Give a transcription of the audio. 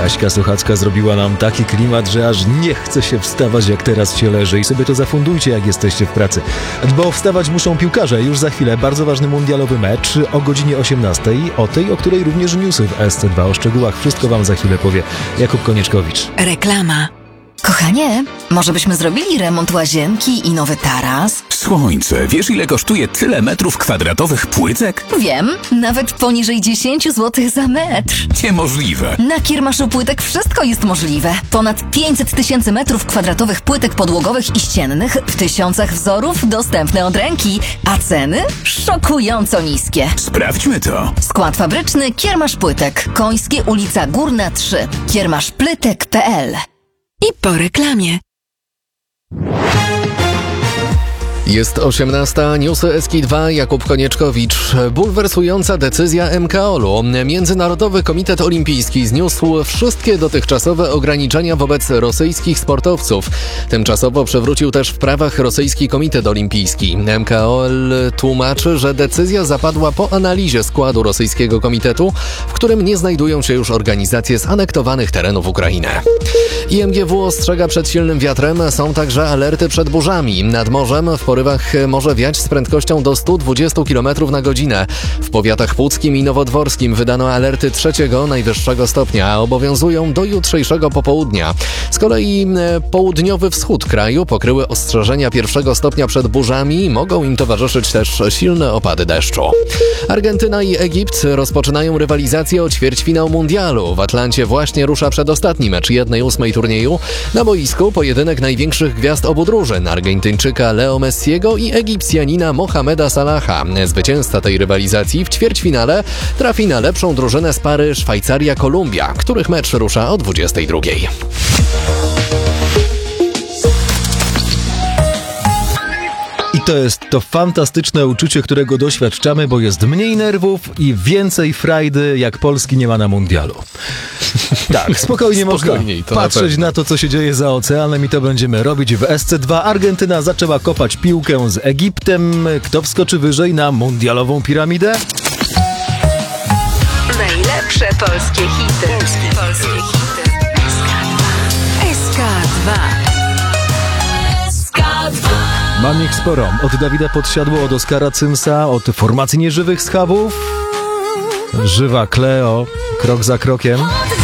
Kaśka Sochacka zrobiła nam taki klimat, że aż nie chce się wstawać, jak teraz się leży. I sobie to zafundujcie, jak jesteście w pracy. Bo wstawać muszą piłkarze. Już za chwilę bardzo ważny mundialowy mecz o godzinie 18. O tej, o której również newsy w SC2. O szczegółach wszystko wam za chwilę powie Jakub Konieczkowicz. Reklama. Kochanie, może byśmy zrobili remont łazienki i nowy taras? Słońce, wiesz ile kosztuje tyle metrów kwadratowych płytek? Wiem, nawet poniżej 10 zł za metr. Niemożliwe. Na Kiermaszu Płytek wszystko jest możliwe. Ponad 500 000 metrów kwadratowych płytek podłogowych i ściennych w tysiącach wzorów dostępne od ręki, a ceny szokująco niskie. Sprawdźmy to. Skład fabryczny Kiermasz Płytek, Końskie ulica Górna 3, kiermaszplytek.pl. I po reklamie. Jest 18. Newsy SK2, Jakub Konieczkowicz. Bulwersująca decyzja MKOL-u. Międzynarodowy Komitet Olimpijski zniósł wszystkie dotychczasowe ograniczenia wobec rosyjskich sportowców. Tymczasowo przywrócił też w prawach rosyjski Komitet Olimpijski. MKOL tłumaczy, że decyzja zapadła po analizie składu rosyjskiego komitetu, w którym nie znajdują się już organizacje z anektowanych terenów Ukrainy. IMGW ostrzega przed silnym wiatrem, są także alerty przed burzami. Nad morzem w porywach może wiać z prędkością do 120 km na godzinę. W powiatach puckim i nowodworskim wydano alerty 3. najwyższego stopnia, a obowiązują do jutrzejszego popołudnia. Z kolei południowy wschód kraju pokryły ostrzeżenia 1. stopnia przed burzami, mogą im towarzyszyć też silne opady deszczu. Argentyna i Egipt rozpoczynają rywalizację o ćwierćfinał mundialu. W Atlancie właśnie rusza przedostatni mecz 1/8 turnieju. Na boisku pojedynek największych gwiazd obu drużyn, Argentyńczyka Leo Messiego i Egipcjanina Mohameda Salaha. Zwycięzca tej rywalizacji w ćwierćfinale trafi na lepszą drużynę z pary Szwajcaria-Kolumbia, których mecz rusza o 22. I to jest to fantastyczne uczucie, którego doświadczamy, bo jest mniej nerwów i więcej frajdy, jak Polski nie ma na mundialu. Tak, spokojnie można patrzeć na to, co się dzieje za oceanem i to będziemy robić w SC2. Argentyna zaczęła kopać piłkę z Egiptem. Kto wskoczy wyżej na mundialową piramidę? Najlepsze polskie hity. Polskie hity. SK2. Mam ich sporo. Od Dawida Podsiadło, od Oskara Cymsa, od formacji Nieżywych Schawów. Żywa Kleo, krok za krokiem.